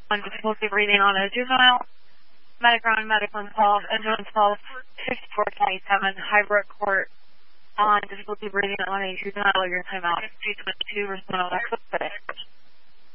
on difficulty breathing on a juvenile. Medic on medical involved, ambulance call 5427, Highbrook Court on difficulty breathing on a juvenile. Your timeout 222, respond on that.